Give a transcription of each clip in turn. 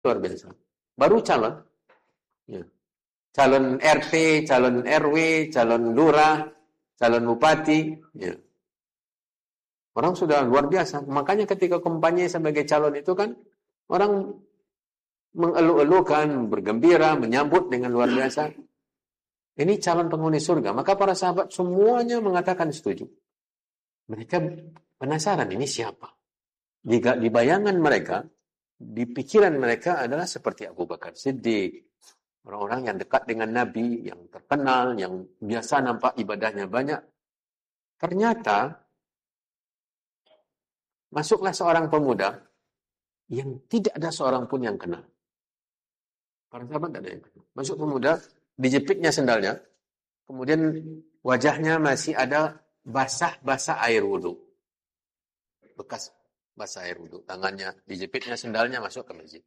luar biasa. Baru calon, ya. Calon RT, calon RW, calon lurah, calon bupati, ya. Orang sudah luar biasa. Makanya ketika kampanye sebagai calon itu kan orang mengeluh-elukan, bergembira, menyambut dengan luar biasa. Ini calon penghuni surga. Maka para sahabat semuanya mengatakan setuju. Mereka penasaran ini siapa. Di bayangan mereka, di pikiran mereka adalah seperti Abu Bakar Siddiq, orang-orang yang dekat dengan Nabi, yang terkenal, yang biasa nampak ibadahnya banyak. Ternyata masuklah seorang pemuda yang tidak ada seorang pun yang kenal. Para sahabat tidak ada yang kenal. Masuk pemuda, dijepitnya sendalnya, kemudian wajahnya masih ada basah-basah air wudhu. Bekas basah air wudhu. Tangannya dijepitnya sendalnya masuk ke masjid.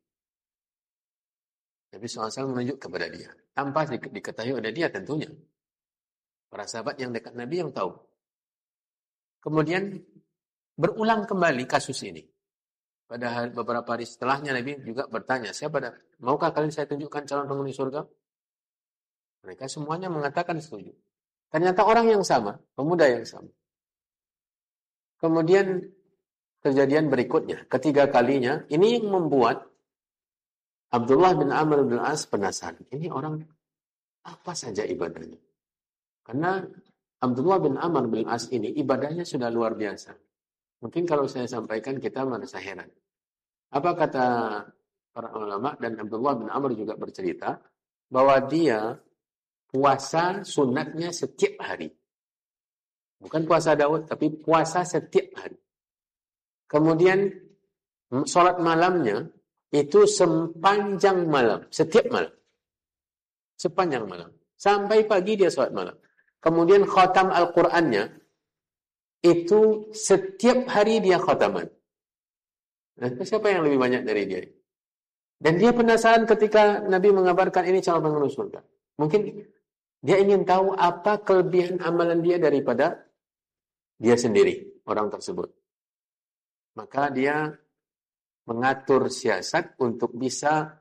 Nabi SAW menunjuk kepada dia. Tanpa diketahui oleh dia tentunya. Para sahabat yang dekat Nabi yang tahu. Kemudian berulang kembali kasus ini. Pada beberapa hari setelahnya Nabi juga bertanya, maukah kalian saya tunjukkan calon penghuni surga? Mereka semuanya mengatakan setuju. Ternyata orang yang sama, pemuda yang sama. Kemudian kejadian berikutnya, ketiga kalinya, ini yang membuat Abdullah bin Amr bin As penasaran. Ini orang apa saja ibadahnya? Karena Abdullah bin Amr bin As ini ibadahnya sudah luar biasa. Mungkin kalau saya sampaikan kita merasa heran. Apa kata para ulama, dan Abdullah bin Amr juga bercerita bahwa dia puasa sunatnya setiap hari. Bukan puasa Daud, tapi puasa setiap hari. Kemudian sholat malamnya itu sepanjang malam, setiap malam. Sepanjang malam. Sampai pagi dia sholat malam. Kemudian khatam Al-Qur'annya itu setiap hari dia khataman. Nah, siapa yang lebih banyak dari dia? Dan dia penasaran ketika Nabi mengabarkan ini calon penghuni surga. Mungkin dia ingin tahu apa kelebihan amalan dia daripada dia sendiri, orang tersebut. Maka dia mengatur siasat untuk bisa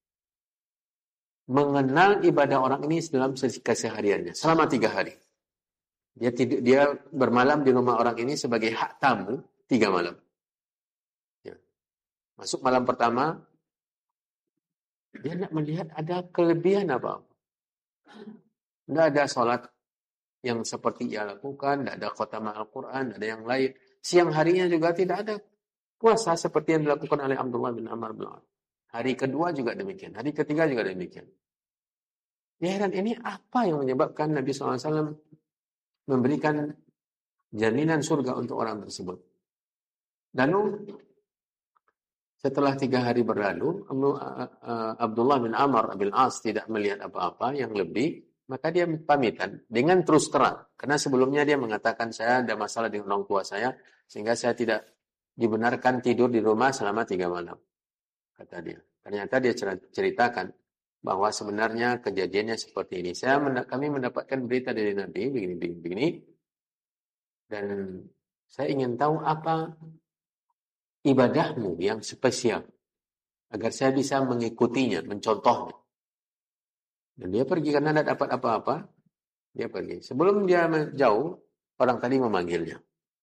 mengenal ibadah orang ini dalam kesehariannya selama 3 hari. Dia bermalam di rumah orang ini sebagai hak tamu 3 malam. Ya. Masuk malam pertama, dia tidak melihat ada kelebihan apa-apa. Tidak ada sholat yang seperti ia lakukan, tidak ada khatam Al-Quran, tidak ada yang lain. Siang harinya juga tidak ada puasa seperti yang dilakukan oleh Abdullah bin Amr bin As. Hari kedua juga demikian. Hari ketiga juga demikian. Ya heran, ini apa yang menyebabkan Nabi SAW memberikan jaminan surga untuk orang tersebut. Lalu setelah 3 hari berlalu, Abdullah bin Amr bin As tidak melihat apa-apa yang lebih, maka dia pamitan dengan terus terang. Karena sebelumnya dia mengatakan, saya ada masalah dengan orang tua saya, sehingga saya tidak dibenarkan tidur di rumah selama 3 malam. Kata dia. Ternyata dia ceritakan bahwa sebenarnya kejadiannya seperti ini. Kami mendapatkan berita dari Nabi, begini. Dan saya ingin tahu apa ibadahmu yang spesial, agar saya bisa mengikutinya, mencontohnya. Dan dia pergi karena tidak dapat apa-apa. Dia pergi. Sebelum dia jauh, orang tadi memanggilnya.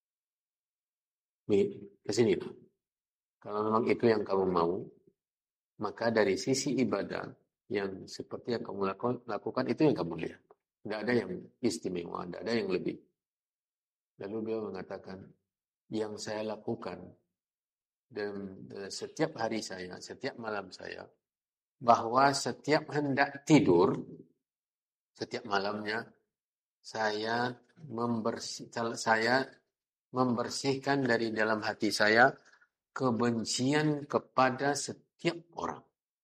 Ke sini. Kalau memang itu yang kamu mau, maka dari sisi ibadah yang seperti yang kamu lakukan, itu yang kamu lihat. Tidak ada yang istimewa, tidak ada yang lebih. Lalu beliau mengatakan, yang saya lakukan dan setiap hari saya, setiap malam saya, bahwa setiap hendak tidur, setiap malamnya, saya membersihkan dari dalam hati saya kebencian kepada setiap orang.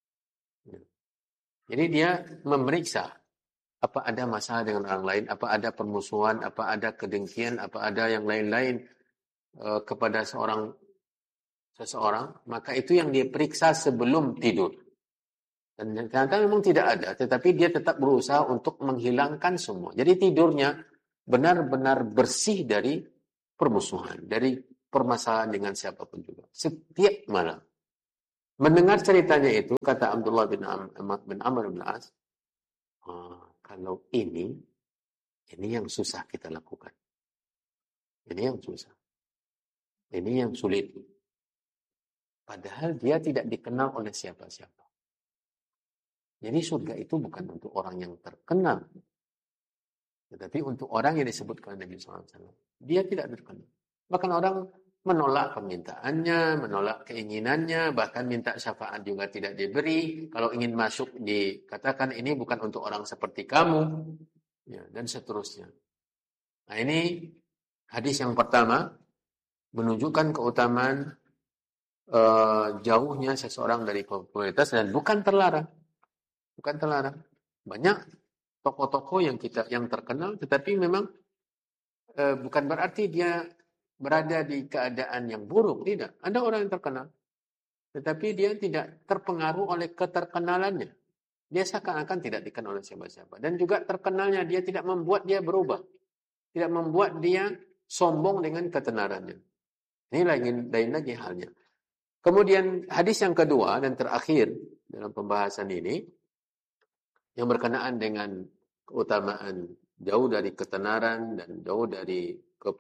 Jadi dia memeriksa apa ada masalah dengan orang lain, apa ada permusuhan, apa ada kedengkian, apa ada yang lain-lain kepada seseorang, maka itu yang dia periksa sebelum tidur. Dan ternyata memang tidak ada, tetapi dia tetap berusaha untuk menghilangkan semua. Jadi tidurnya benar-benar bersih dari permusuhan, dari permasalahan dengan siapapun juga. Setiap malam. Mendengar ceritanya itu, kata Abdullah bin Amr bin As, kalau ini yang susah kita lakukan. Ini yang susah. Ini yang sulit. Padahal dia tidak dikenal oleh siapa-siapa. Jadi surga itu bukan untuk orang yang terkenal, tetapi untuk orang yang disebutkan Nabi SAW. Dia tidak terkenal. Bahkan orang menolak permintaannya, menolak keinginannya, bahkan minta syafaat juga tidak diberi. Kalau ingin masuk dikatakan ini bukan untuk orang seperti kamu, ya, dan seterusnya. Nah, ini hadis yang pertama menunjukkan keutamaan jauhnya seseorang dari popularitas dan bukan terlarang. Bukan terlarang. Banyak tokoh-tokoh yang terkenal, tetapi memang bukan berarti dia berada di keadaan yang buruk. Tidak. Ada orang yang terkenal, tetapi dia tidak terpengaruh oleh keterkenalannya. Dia seakan-akan tidak dikenal oleh siapa-siapa. Dan juga terkenalnya dia tidak membuat dia berubah. Tidak membuat dia sombong dengan ketenarannya. Ini lain lagi halnya. Kemudian hadis yang kedua dan terakhir dalam pembahasan ini, yang berkenaan dengan keutamaan jauh dari ketenaran dan jauh dari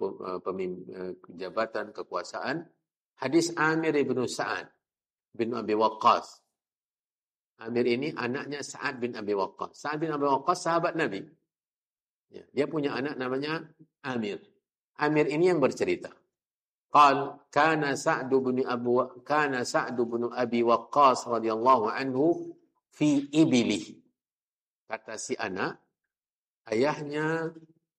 jabatan kekuasaan, hadis Amir bin Sa'ad bin Abi Waqqas. Amir ini anaknya Sa'ad bin Abi Waqqas. Sa'ad bin Abi Waqqas sahabat Nabi. Ya, dia punya anak namanya Amir. Amir ini yang bercerita. Kana Sa'd bin Abi Waqqas radhiyallahu anhu fi ibilih. Kata si anak, ayahnya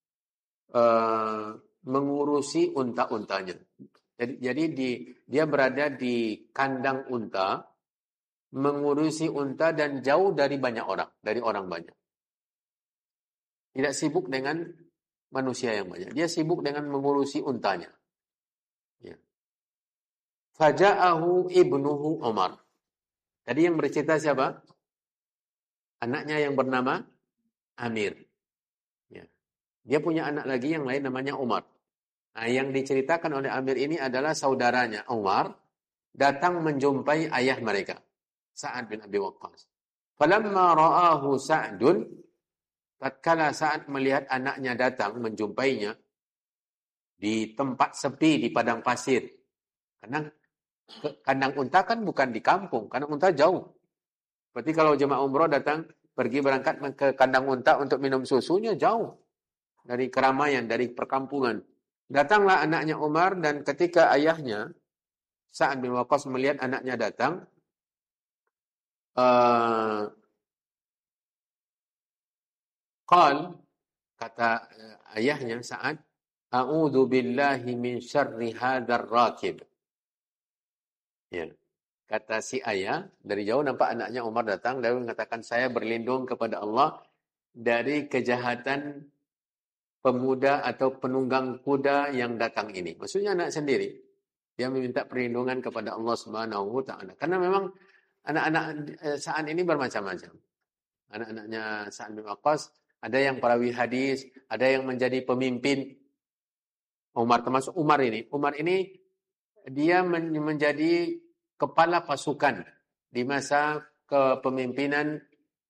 mengurusi unta-untanya. Jadi dia berada di kandang unta, mengurusi unta dan jauh dari banyak orang, dari orang banyak. Tidak sibuk dengan manusia yang banyak. Dia sibuk dengan mengurusi untanya. Ya. Faja'ahu ibnuhu Umar. Tadi yang bercerita siapa? Anaknya yang bernama Amir. Ya. Dia punya anak lagi yang lain namanya Umar. Nah, yang diceritakan oleh Amir ini adalah saudaranya Umar datang menjumpai ayah mereka, Sa'ad bin Abi Waqqas. Falamma ra'ahu Sa'dun, tatkala Sa'ad melihat anaknya datang menjumpainya di tempat sepi di padang pasir. Karena kandang unta kan bukan di kampung, kandang unta jauh. Berarti kalau jemaah umroh datang, berangkat ke kandang unta untuk minum susunya jauh. Dari keramaian, dari perkampungan. Datanglah anaknya Umar dan ketika ayahnya, Sa'ad bin Waqqas melihat anaknya datang, kata ayahnya Sa'ad, A'udzu billahi min syarri hadzal rakib. Ya. Kata si ayah, dari jauh nampak anaknya Umar datang, dia mengatakan, saya berlindung kepada Allah dari kejahatan pemuda atau penunggang kuda yang datang ini. Maksudnya anak sendiri. Dia meminta perlindungan kepada Allah Subhanahu wa taala. Karena memang anak-anak Sa'ad ini bermacam-macam. Anak-anaknya Sa'ad bin Waqqas, ada yang perawi hadis, ada yang menjadi pemimpin. Umar, termasuk Umar ini. Umar ini dia menjadi kepala pasukan di masa kepemimpinan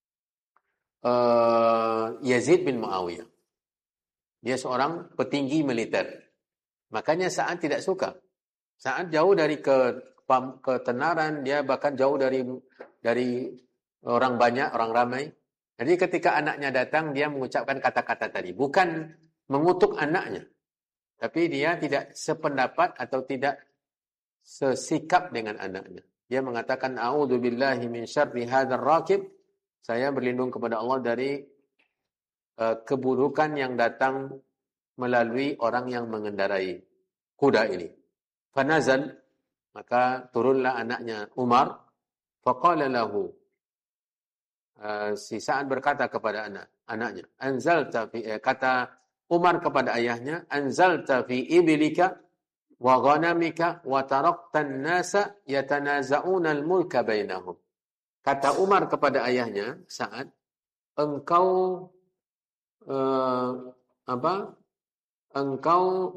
Yazid bin Muawiyah. Dia seorang petinggi militer. Makanya Sa'ad tidak suka. Sa'ad jauh dari ketenaran, dia bahkan jauh dari orang banyak, orang ramai. Jadi ketika anaknya datang, dia mengucapkan kata-kata tadi. Bukan mengutuk anaknya. Tapi dia tidak sependapat atau tidak sesikap dengan anaknya. Dia mengatakan, A'udzu billahi min syarri hadzal rakib. Saya berlindung kepada Allah dari keburukan yang datang melalui orang yang mengendarai kuda ini. Fanazal, maka turunlah anaknya Umar. Faqala lahu, si Sa'ad berkata kepada anaknya, kata Umar kepada ayahnya, anzalta fi ibilika wa ghanamika wa taraktan nasa yatanaza'una al-mulka bainahum. Kata Umar kepada ayahnya, Sa'ad, engkau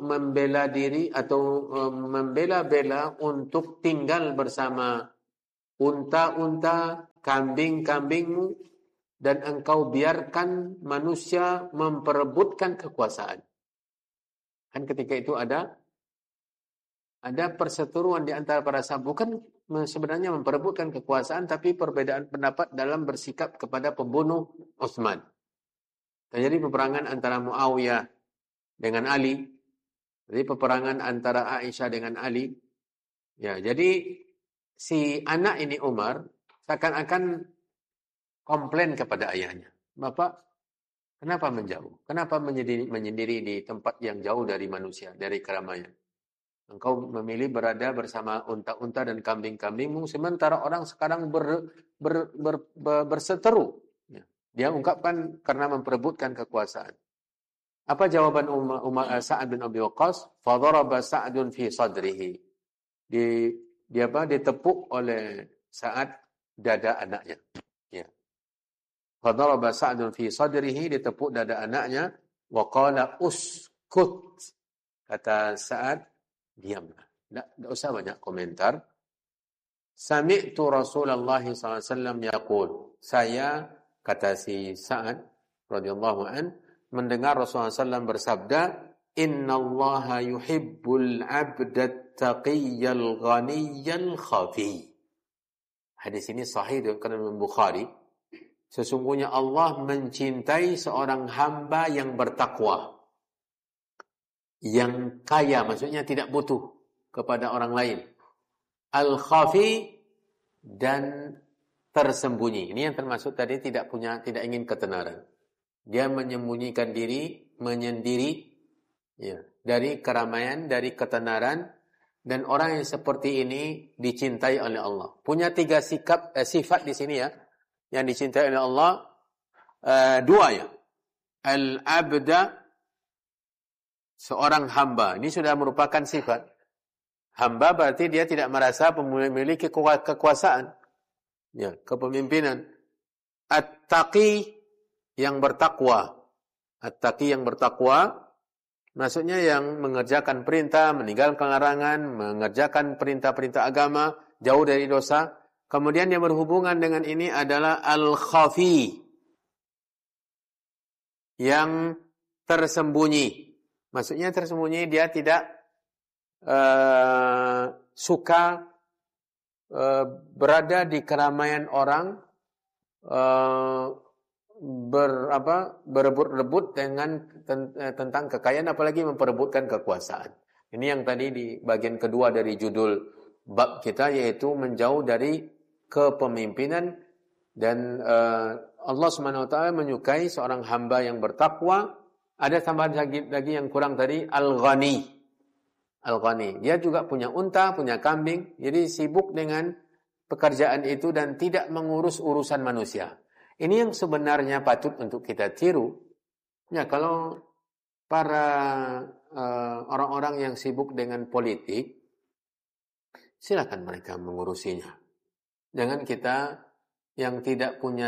membela diri atau membela-bela untuk tinggal bersama unta-unta, kambing-kambingmu, dan engkau biarkan manusia memperebutkan kekuasaan. Kan ketika itu ada perseteruan di antara para sahabat, bukan sebenarnya memperebutkan kekuasaan, tapi perbedaan pendapat dalam bersikap kepada pembunuh Utsman. Terjadi peperangan antara Muawiyah dengan Ali, jadi peperangan antara Aisyah dengan Ali. Ya, jadi si anak ini Umar seakan-akan komplain kepada ayahnya, Bapak, kenapa menjauh? Kenapa menyendiri di tempat yang jauh dari manusia, dari keramaian? Engkau memilih berada bersama unta-unta dan kambing-kambingmu, sementara orang sekarang berseteru. Ya. Dia ungkapkan karena memperebutkan kekuasaan. Apa jawaban Sa'ad bin Abi Waqqas? Fadaraba Sa'dun fi sadrihi. Ditepuk oleh Sa'ad dada anaknya. Ya. Fadaraba Sa'dun fi sadrihi, ditepuk dada anaknya. Wa qala uskut. Kata Sa'ad, diamlah. Tak usah banyak komentar. Sami'tu Rasulullah SAW yaqul. Saya, kata si Sa'ad radhiyallahu an, mendengar Rasulullah SAW bersabda, Innallaha yuhibbul abdat taqiyyal ghaniyyal khafi. Hadis ini sahih diriwayatkan oleh Bukhari. Sesungguhnya Allah mencintai seorang hamba yang bertakwa, yang kaya, maksudnya tidak butuh kepada orang lain. Al-khafi, dan tersembunyi. Ini yang termasuk tadi tidak ingin ketenaran. Dia menyembunyikan diri, menyendiri, ya, dari keramaian, dari ketenaran, dan orang yang seperti ini dicintai oleh Allah. Punya 3 sifat di sini ya, yang dicintai oleh Allah, 2 ya. Al-abda, seorang hamba. Ini sudah merupakan sifat. Hamba berarti dia tidak merasa memiliki kekuasaan, ya, kepemimpinan. At-taqi, yang bertakwa. At-taqi, yang bertakwa, maksudnya yang mengerjakan perintah, meninggalkan larangan, mengerjakan perintah-perintah agama, jauh dari dosa. Kemudian yang berhubungan dengan ini adalah al-khafi, yang tersembunyi. Maksudnya tersembunyi, dia tidak suka berada di keramaian orang, berebut-rebut tentang kekayaan, apalagi memperebutkan kekuasaan. Ini yang tadi di bagian kedua dari judul bab kita, yaitu menjauh dari kepemimpinan. Dan Allah SWT menyukai seorang hamba yang bertakwa. Ada tambahan lagi yang kurang tadi, al-ghani. Al-ghani, dia juga punya unta, punya kambing, jadi sibuk dengan pekerjaan itu dan tidak mengurus urusan manusia. Ini yang sebenarnya patut untuk kita tiru. Ya, kalau para orang-orang yang sibuk dengan politik, silakan mereka mengurusinya. Jangan kita yang tidak punya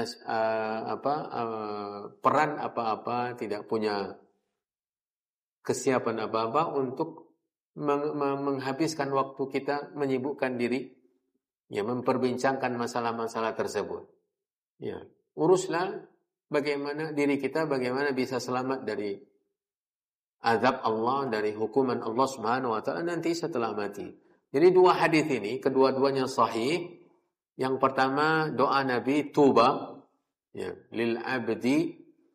peran apa-apa, tidak punya kesiapan apa-apa untuk menghabiskan waktu kita menyibukkan diri, ya, memperbincangkan masalah-masalah tersebut. Ya, uruslah bagaimana diri kita, bagaimana bisa selamat dari azab Allah, dari hukuman Allah Subhanahu wa taala nanti setelah mati. Jadi 2 hadis ini kedua-duanya sahih. Yang pertama doa Nabi tuba, ya, lil abdi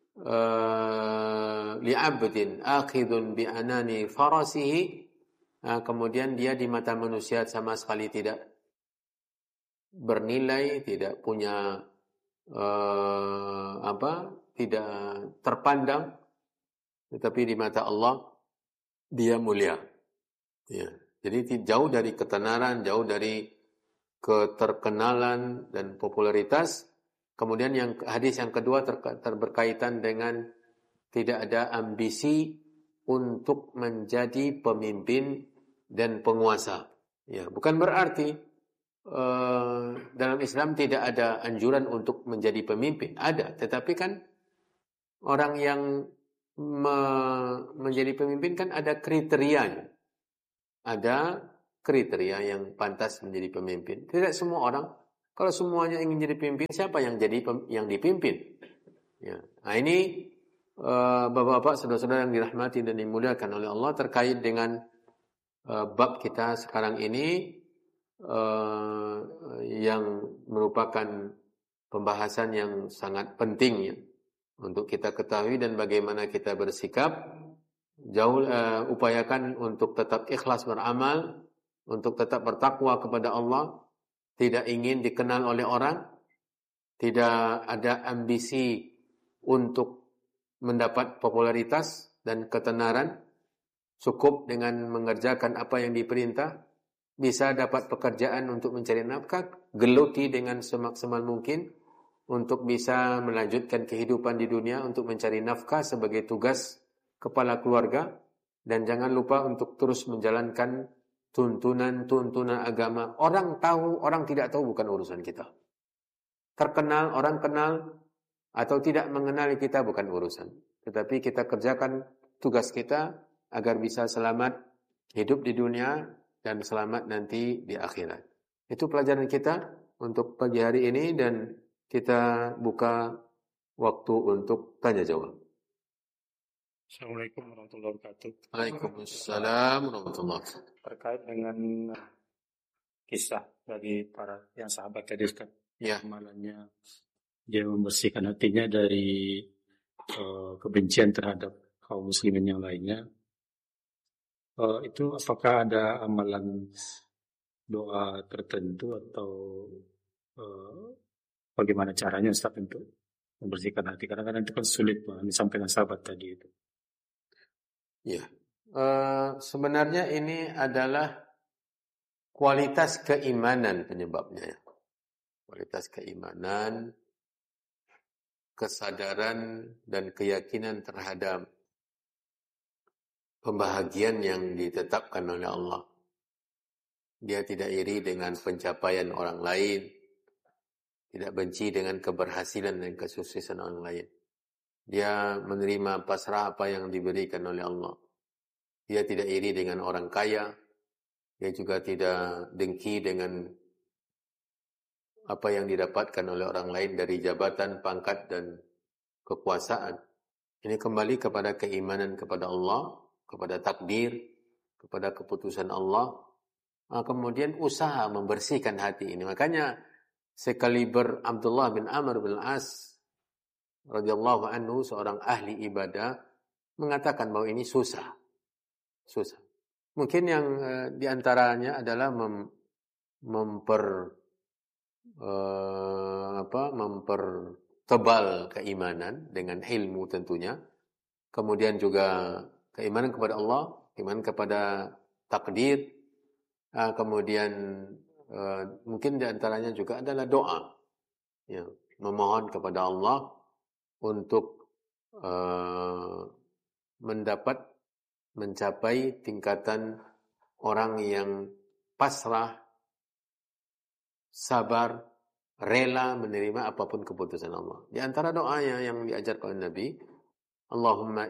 li abdin akhidun bi anani farasihi. Kemudian dia di mata manusia sama sekali tidak bernilai, tidak punya tidak terpandang, tetapi di mata Allah dia mulia. Ya. Jadi jauh dari ketenaran, jauh dari keterkenalan dan popularitas. Kemudian hadis yang kedua berkaitan dengan tidak ada ambisi untuk menjadi pemimpin dan penguasa. Ya, bukan berarti dalam Islam tidak ada anjuran untuk menjadi pemimpin. Ada, tetapi kan orang yang menjadi pemimpin kan ada kriterianya. Ada kriteria yang pantas menjadi pemimpin. Tidak semua orang Kalau semuanya ingin jadi pemimpin, siapa yang dipimpin? Ya. Nah, ini Bapak-bapak, saudara-saudara yang dirahmati dan dimuliakan oleh Allah, terkait dengan bab kita sekarang ini yang merupakan pembahasan yang sangat penting ya, untuk kita ketahui dan bagaimana kita bersikap. Upayakan untuk tetap ikhlas beramal, untuk tetap bertakwa kepada Allah, tidak ingin dikenal oleh orang, tidak ada ambisi untuk mendapat popularitas dan ketenaran, cukup dengan mengerjakan apa yang diperintah, bisa dapat pekerjaan untuk mencari nafkah, geluti dengan semaksimal mungkin untuk bisa melanjutkan kehidupan di dunia, untuk mencari nafkah sebagai tugas kepala keluarga, dan jangan lupa untuk terus menjalankan tuntunan agama. Orang tahu, orang tidak tahu, bukan urusan kita. Terkenal, orang kenal, atau tidak mengenali kita bukan urusan. Tetapi kita kerjakan tugas kita agar bisa selamat hidup di dunia dan selamat nanti di akhirat. Itu pelajaran kita untuk pagi hari ini, dan kita buka waktu untuk tanya jawab. Assalamualaikum warahmatullahi wabarakatuh. Waalaikumsalam warahmatullahi wabarakatuh. Terkait dengan kisah dari para yang sahabat tadi, Ustaz. Ya. Amalannya dia membersihkan hatinya dari kebencian terhadap kaum muslimin yang lainnya. Itu apakah ada amalan doa tertentu atau bagaimana caranya Ustaz untuk membersihkan hati? Kadang-kadang itu kan sulit, disampaikan sahabat tadi itu. Ya. Sebenarnya ini adalah kualitas keimanan penyebabnya. Kualitas keimanan, kesadaran dan keyakinan terhadap pembahagian yang ditetapkan oleh Allah. Dia tidak iri dengan pencapaian orang lain, tidak benci dengan keberhasilan dan kesuksesan orang lain. Dia menerima pasrah apa yang diberikan oleh Allah. Dia tidak iri dengan orang kaya, dia juga tidak dengki dengan apa yang didapatkan oleh orang lain dari jabatan, pangkat, dan kekuasaan. Ini kembali kepada keimanan kepada Allah, kepada takdir, kepada keputusan Allah. Kemudian usaha membersihkan hati ini. Makanya sekaliber Abdullah bin Amr bin As radhiyallahu anhu, seorang ahli ibadah, mengatakan bahwa ini susah. Mungkin yang diantaranya adalah mempertebal keimanan dengan ilmu tentunya. Kemudian juga keimanan kepada Allah, keimanan kepada takdir. Kemudian mungkin diantaranya juga adalah doa. Ya, memohon kepada Allah untuk mencapai tingkatan orang yang pasrah, sabar, rela menerima apapun keputusan Allah. Di antara doanya yang diajarkan oleh Nabi, Allahumma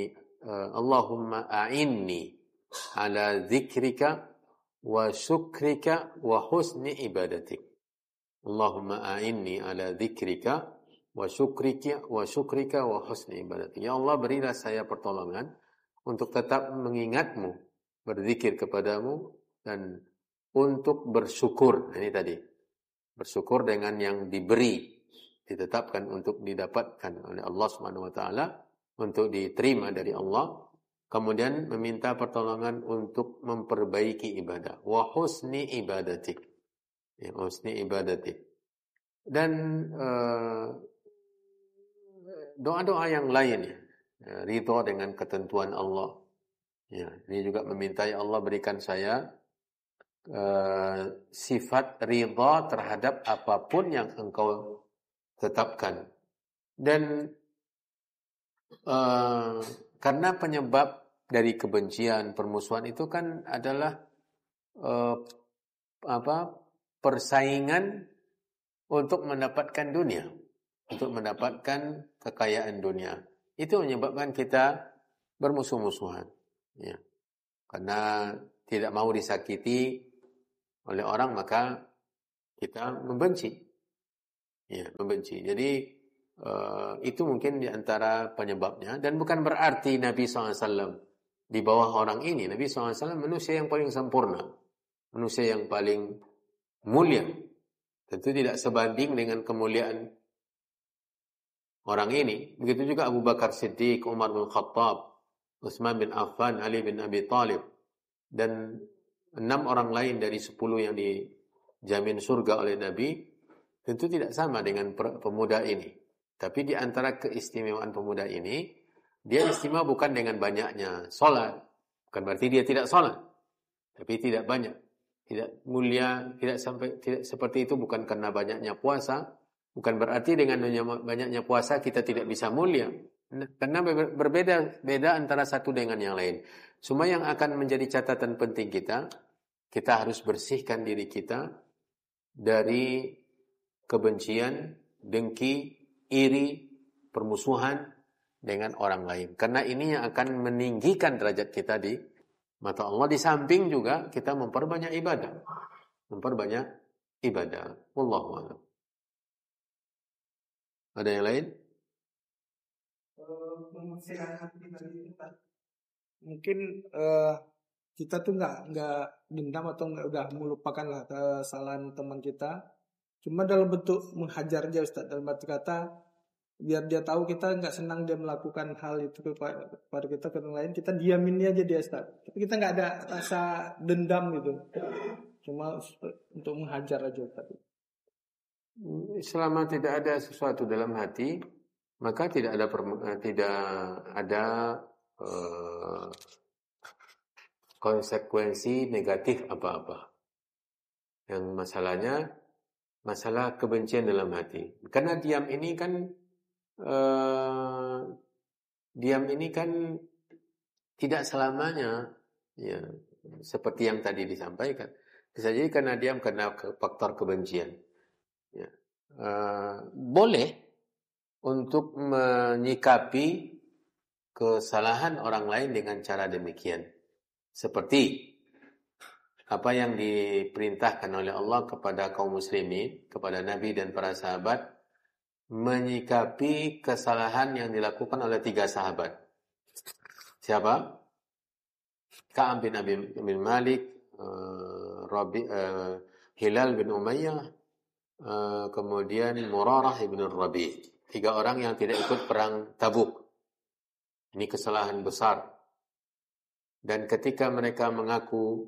a'inni ala dzikrika wa syukrika wa husni ibadatik. Allahumma a'inni ala dzikrika wa syukrika wa husni ibadatik. Ya Allah, berilah saya pertolongan untuk tetap mengingatmu, berzikir kepadamu, dan untuk bersyukur. Ini tadi, bersyukur dengan yang diberi, ditetapkan untuk didapatkan oleh Allah Subhanahu wa taala, untuk diterima dari Allah. Kemudian meminta pertolongan untuk memperbaiki ibadah. Wa husni ibadatik. Ya, husni ibadatik. Dan doa-doa yang lain, ya. Ridho dengan ketentuan Allah. Ya, ini juga meminta, ya Allah, berikan saya sifat ridha terhadap apapun yang Engkau tetapkan. Dan karena penyebab dari kebencian, permusuhan itu kan adalah persaingan untuk mendapatkan dunia, untuk mendapatkan kekayaan dunia. Itu menyebabkan kita bermusuh-musuhan. Ya. Karena tidak mau disakiti oleh orang, maka kita membenci. Ya, membenci. Jadi itu mungkin di antara penyebabnya, dan bukan berarti Nabi SAW di bawah orang ini. Nabi SAW manusia yang paling sempurna, manusia yang paling mulia. Tentu tidak sebanding dengan kemuliaan orang ini. Begitu juga Abu Bakar Siddiq, Umar bin Khattab, Utsman bin Affan, Ali bin Abi Thalib, dan 6 orang lain dari 10 yang dijamin surga oleh Nabi, tentu tidak sama dengan pemuda ini. Tapi di antara keistimewaan pemuda ini, dia istimewa bukan dengan banyaknya sholat. Bukan berarti dia tidak sholat, tapi tidak banyak, tidak mulia, tidak seperti itu, bukan karena banyaknya puasa. Bukan berarti dengan banyaknya puasa kita tidak bisa mulia. Karena berbeda antara satu dengan yang lain. Semua yang akan menjadi catatan penting kita harus bersihkan diri kita dari kebencian, dengki, iri, permusuhan dengan orang lain. Karena ini yang akan meninggikan derajat kita di mata Allah. Di samping juga kita memperbanyak ibadah. Wallahu a'lam. Ada yang lain? Mungkin kita tuh nggak dendam atau nggak udah melupakan lah kesalahan teman kita. Cuma dalam bentuk menghajar aja Ustaz, dalam arti kata biar dia tahu kita nggak senang dia melakukan hal itu kepada kita ke orang lain, kita diamin aja dia Ustaz. Tapi kita nggak ada rasa dendam gitu. Cuma untuk menghajar aja Ustaz. Selama tidak ada sesuatu dalam hati, maka tidak ada konsekuensi negatif apa-apa. Yang masalah kebencian dalam hati. Karena diam ini kan tidak selamanya ya seperti yang tadi disampaikan. Bisa jadi karena diam karena faktor kebencian. Ya. Boleh untuk menyikapi kesalahan orang lain dengan cara demikian. Seperti apa yang diperintahkan oleh Allah kepada kaum muslimin, kepada Nabi dan para sahabat, menyikapi kesalahan yang dilakukan oleh 3 sahabat. Siapa? Ka'ab bin Malik, Hilal bin Umayyah, kemudian Murarah ibn Rabi'. 3 orang yang tidak ikut perang Tabuk. Ini kesalahan besar. Dan ketika mereka mengaku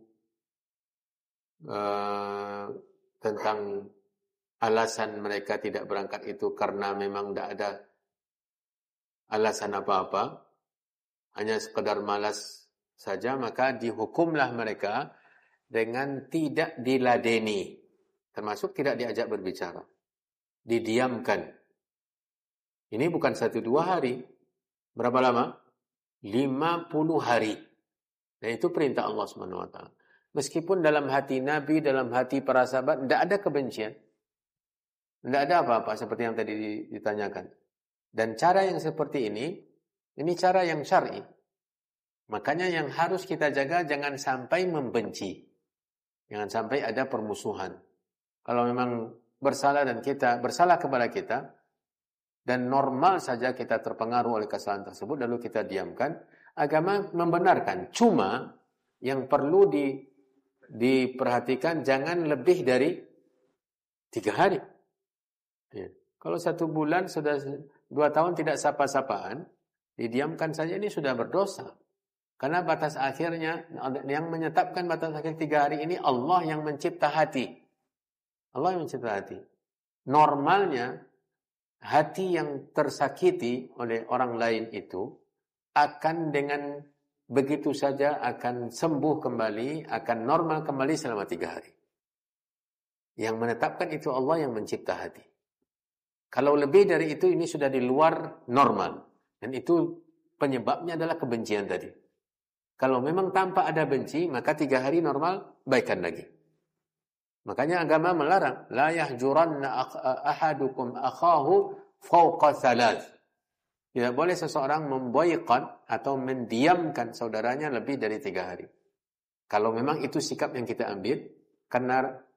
tentang alasan mereka tidak berangkat itu karena memang tidak ada alasan apa-apa, hanya sekedar malas saja, maka dihukumlah mereka dengan tidak diladeni, termasuk tidak diajak berbicara, didiamkan. Ini bukan 1-2 hari. Berapa lama? 50 hari. Dan itu perintah Allah SWT. Meskipun dalam hati Nabi, dalam hati para sahabat, tidak ada kebencian. Tidak ada apa-apa seperti yang tadi ditanyakan. Dan cara yang seperti ini cara yang syar'i. Makanya yang harus kita jaga, jangan sampai membenci. Jangan sampai ada permusuhan. Kalau memang bersalah dan kita bersalah kepada kita, dan normal saja kita terpengaruh oleh kesalahan tersebut, lalu kita diamkan, agama membenarkan. Cuma yang perlu diperhatikan, jangan lebih dari 3 hari. Ya. Kalau 1 bulan, sudah 2 tahun tidak sapa-sapaan, didiamkan saja, ini sudah berdosa. Karena batas akhirnya, yang menetapkan batas akhir 3 hari ini, Allah yang mencipta hati. Allah yang mencipta hati. Normalnya, hati yang tersakiti oleh orang lain itu akan dengan begitu saja akan sembuh kembali, akan normal kembali selama 3 hari. Yang menetapkan itu Allah yang mencipta hati. Kalau lebih dari itu, ini sudah di luar normal. Dan itu penyebabnya adalah kebencian tadi. Kalau memang tanpa ada benci, maka 3 hari normal, baikkan lagi. Makanya agama melarang, la yahjuranna ahadukum akhahu fawqa 3. Tidak boleh seseorang memboikot atau mendiamkan saudaranya lebih dari 3 hari. Kalau memang itu sikap yang kita ambil, karena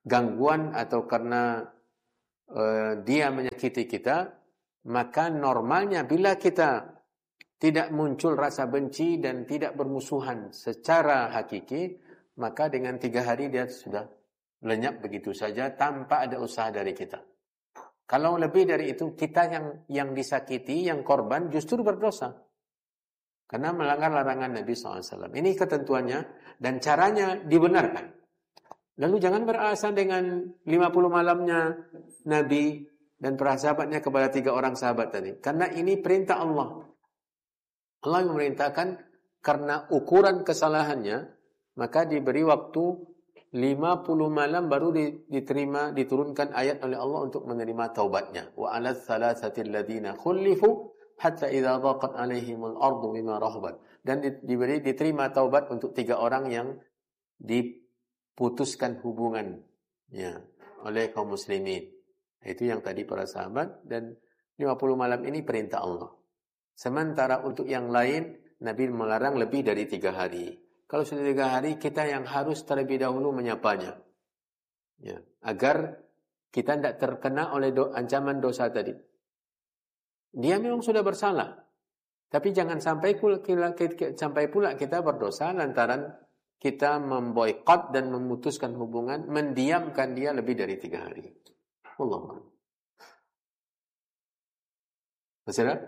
gangguan atau karena dia menyakiti kita, maka normalnya bila kita tidak muncul rasa benci dan tidak bermusuhan secara hakiki, maka dengan 3 hari dia sudah lenyap begitu saja tanpa ada usaha dari kita. Kalau lebih dari itu, kita yang disakiti, yang korban justru berdosa. Karena melanggar larangan Nabi SAW. Ini ketentuannya dan caranya dibenarkan. Lalu jangan beralasan dengan 50 malamnya Nabi dan para sahabatnya kepada 3 orang sahabat tadi. Karena ini perintah Allah. Allah yang memerintahkan karena ukuran kesalahannya, maka diberi waktu 50 malam baru diturunkan ayat oleh Allah untuk menerima taubatnya. Wa 'alal thalathatil ladzina khulifu hatta idza dhaqat 'alaihimul ardu bima rahabat. Dan diterima taubat untuk 3 orang yang diputuskan hubungannya oleh kaum muslimin. Itu yang tadi para sahabat, dan 50 malam ini perintah Allah. Sementara untuk yang lain Nabi melarang lebih dari 3 hari. Kalau sudah 3 hari, kita yang harus terlebih dahulu menyapanya. Ya, agar kita tidak terkena oleh ancaman dosa tadi. Dia memang sudah bersalah. Tapi jangan sampai pula kita berdosa lantaran kita memboikot dan memutuskan hubungan, mendiamkan dia lebih dari 3 hari. Allah. Masih ada?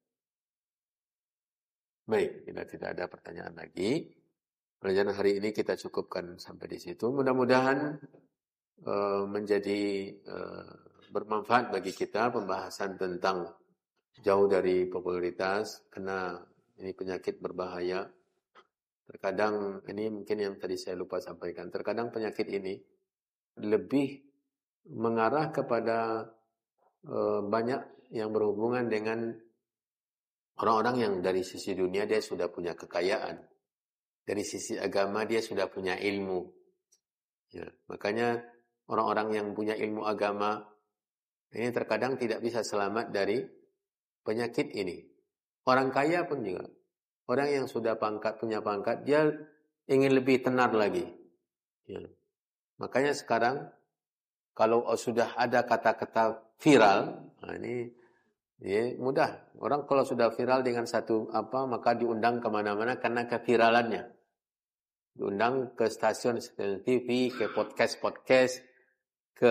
Baik, bila tidak ada pertanyaan lagi, pelajaran hari ini kita cukupkan sampai di situ. Mudah-mudahan menjadi bermanfaat bagi kita pembahasan tentang jauh dari popularitas, karena ini penyakit berbahaya. Terkadang, ini mungkin yang tadi saya lupa sampaikan, terkadang penyakit ini lebih mengarah kepada banyak yang berhubungan dengan orang-orang yang dari sisi dunia dia sudah punya kekayaan. Dari sisi agama dia sudah punya ilmu. Ya, makanya orang-orang yang punya ilmu agama ini terkadang tidak bisa selamat dari penyakit ini. Orang kaya pun juga. Orang yang sudah punya pangkat, dia ingin lebih tenar lagi. Ya. Makanya sekarang kalau sudah ada kata-kata viral, nah ini ya, mudah. Orang kalau sudah viral dengan satu maka diundang kemana-mana karena keviralannya. Diundang ke stasiun TV, ke podcast, ke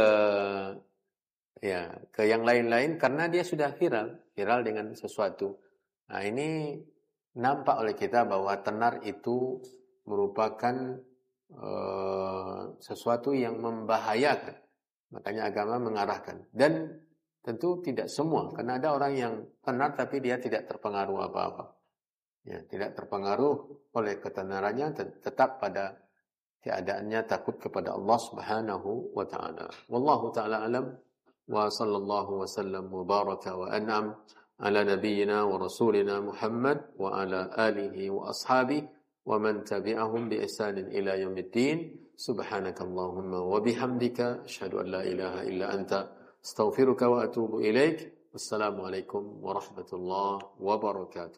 yang lain-lain karena dia sudah viral dengan sesuatu. Nah, ini nampak oleh kita bahwa tenar itu merupakan sesuatu yang membahayakan. Makanya agama mengarahkan. Dan tentu tidak semua, karena ada orang yang tenar tapi dia tidak terpengaruh apa-apa. Ya, tidak terpengaruh oleh ketenarannya, tetap pada keadaannya takut kepada Allah Subhanahu wa taala. Wallahu taala alam, wa sallallahu wa sallam wa baraka wa an'am ala nabiyyina wa rasulina Muhammad wa ala alihi wa ashabihi wa man tabi'ahum bi ihsanin ila yaumiddin. Subhanakallahumma wa bihamdika asyhadu an la ilaha illa anta astaghfiruka wa atubu ilaik. Wassalamualaikum warahmatullahi wabarakatuh.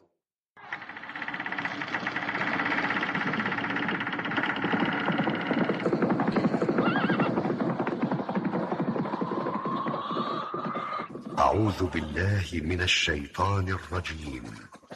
أعوذ بالله من الشيطان الرجيم